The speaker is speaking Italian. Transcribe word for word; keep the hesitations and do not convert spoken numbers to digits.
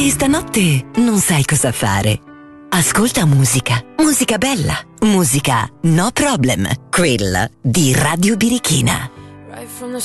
E stanotte non sai cosa fare. Ascolta musica, musica bella, musica no problem, quella di Radio Birichina.